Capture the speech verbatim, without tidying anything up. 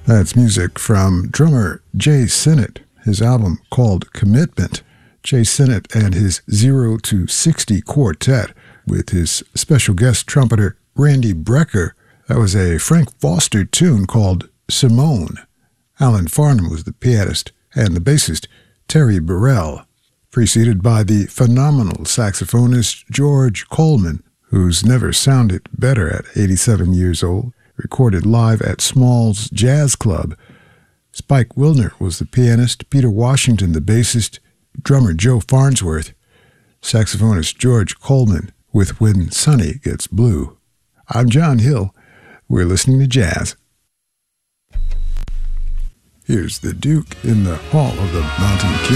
That's music from drummer Jay Sinnott, his album called Commitment. Jay Sinnott and his zero to sixty Quartet with his special guest trumpeter Randy Brecker. That was a Frank Foster tune called Simone. Alan Farnham was the pianist and the bassist Terry Burrell, preceded by the phenomenal saxophonist George Coleman, who's never sounded better at eighty-seven years old, recorded live at Small's Jazz Club. Spike Wilner was the pianist, Peter Washington the bassist, drummer Joe Farnsworth, saxophonist George Coleman with When Sunny Gets Blue. I'm John Hill. We're listening to jazz. Here's the Duke in the Hall of the Mountain King.